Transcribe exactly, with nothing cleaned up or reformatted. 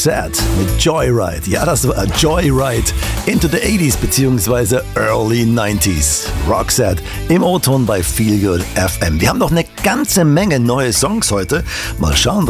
Roxette mit Joyride. Ja, das war Joyride into the eighties bzw. early nineties. Roxette im O-Ton bei Feelgood F M. Wir haben noch eine ganze Menge neue Songs heute. Mal schauen,